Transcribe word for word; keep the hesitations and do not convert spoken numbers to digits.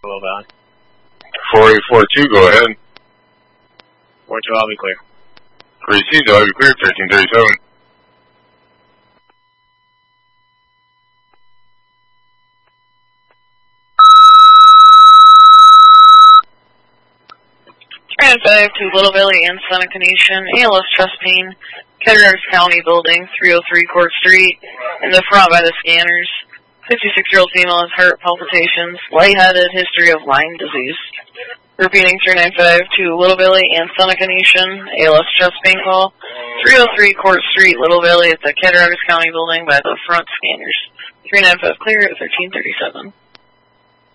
Little Valley. four eight four two, go ahead. four two, I'll be clear. Received, I'll be clear, thirteen thirty-seven. three nine five to Little Valley and Seneca Nation, A L S chest pain, Cattaraugus County building, three oh three Court Street, in the front by the scanners. fifty-six-year-old female has heart palpitations, lightheaded, history of Lyme disease. Repeating three nine five to Little Valley and Seneca Nation, A L S chest pain call, three oh three Court Street, Little Valley at the Cattaraugus County building by the front scanners. three nine five clear at thirteen thirty-seven.